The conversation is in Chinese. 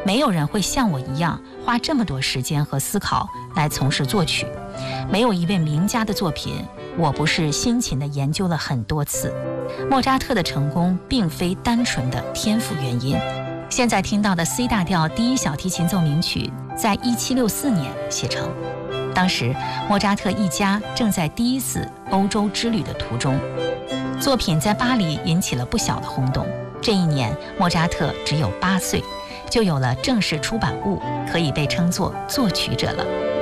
没有人会像我一样花这么多时间和思考来从事作曲。没有一位名家的作品，我不是辛勤地研究了很多次。莫扎特的成功并非单纯的天赋原因。现在听到的 C 大调第一小提琴奏鸣曲在1764年写成，当时莫扎特一家正在第一次欧洲之旅的途中，作品在巴黎引起了不小的轰动。这一年莫扎特只有8岁，就有了正式出版物，可以被称作作曲者了。